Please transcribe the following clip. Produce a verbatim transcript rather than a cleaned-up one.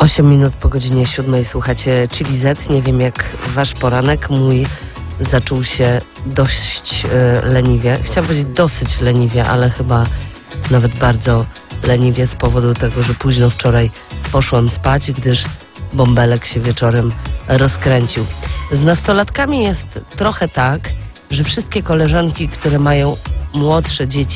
osiem minut po godzinie siódmej słuchacie Chili Z. Nie wiem jak wasz poranek, mój zaczął się dość e, leniwie. Chciałam powiedzieć dosyć leniwie, ale chyba nawet bardzo leniwie z powodu tego, że późno wczoraj poszłam spać, gdyż bąbelek się wieczorem rozkręcił. Z nastolatkami jest trochę tak, że wszystkie koleżanki, które mają młodsze dzieci,